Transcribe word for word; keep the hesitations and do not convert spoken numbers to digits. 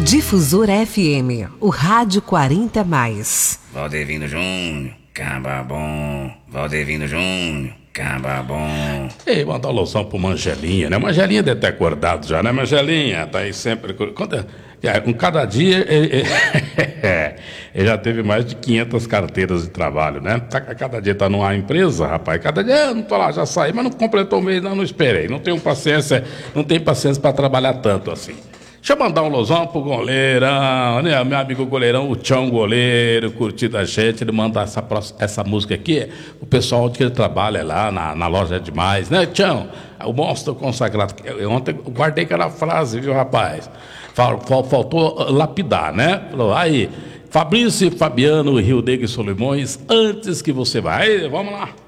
Difusora F M, o rádio quarenta mais. Valdevino Júnior, caba bom. Valdevino Júnior, caba bom. Ei, mandar alusão pro Mangelinha, né? Mangelinha deve ter acordado já, né? Mangelinha, tá aí sempre... Conta... Com cada dia, ele, ele já teve mais de quinhentas carteiras de trabalho, né? Cada dia tá numa empresa, rapaz. Cada dia, eu não tô lá, já saí, mas não completou o mês, não, não esperei. Não tenho paciência, não tenho paciência para trabalhar tanto assim. Deixa eu mandar um losão pro goleirão, né? Meu amigo goleirão, o Tchão Goleiro, curtido a gente, ele manda essa, essa música aqui, o pessoal onde ele trabalha lá na, na loja Demais, né, Tchão? O monstro consagrado. Eu, ontem eu guardei aquela frase, viu, rapaz? Faltou lapidar, né? Falou, aí, Fabrício e Fabiano, Rio Negro e Solimões, antes que você vá. Aí, vamos lá.